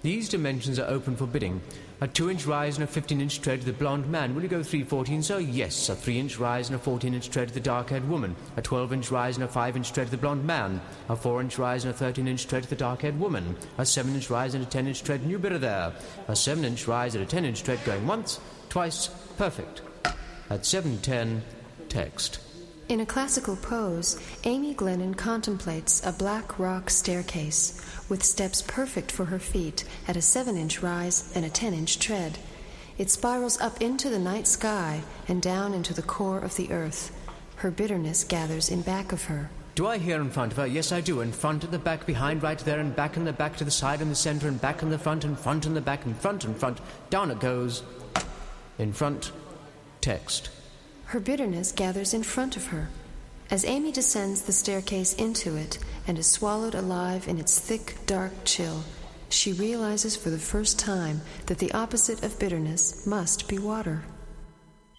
These dimensions are open for bidding. A 2-inch rise and a 15-inch tread to the blonde man. Will you go 3/14, sir? Yes. A 3-inch rise and a 14-inch tread to the dark-haired woman. A 12-inch rise and a 5-inch tread to the blonde man. A 4-inch rise and a 13-inch tread to the dark-haired woman. A 7-inch rise and a 10-inch tread. New bidder there. A 7-inch rise and a 10-inch tread going once, twice, perfect. At 7:10, text. In a classical pose, Amy Glennon contemplates a black rock staircase with steps perfect for her feet at a 7-inch rise and a 10-inch tread. It spirals up into the night sky and down into the core of the earth. Her bitterness gathers in back of her. Do I hear in front of her? Yes, I do. In front, at the back, behind, right there, and back and the back, to the side and the center, and back and the front, and front and the back, and front and front. Down it goes. In front, text. Her bitterness gathers in front of her. As Amy descends the staircase into it and is swallowed alive in its thick, dark chill, she realizes for the first time that the opposite of bitterness must be water.